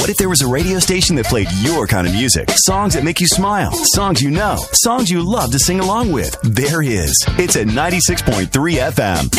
But if there was a radio station that played your kind of music, songs that make you smile, songs you know, songs you love to sing along with, there is. It's at 96.3 FM.